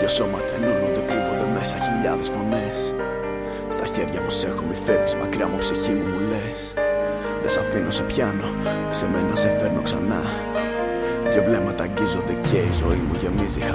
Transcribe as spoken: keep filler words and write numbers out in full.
Δυο σώματα ενώνονται, κρύβονται μέσα χιλιάδες φωνές. Στα χέρια μου σ' έχω, μη φεύγεις μακριά μου, ψυχή μου μου λες. Δεν σ' αφήνω, σε πιάνω, σε μένα σε φέρνω ξανά. Δυο βλέμματα αγγίζονται και η ζωή μου γεμίζει χαρά.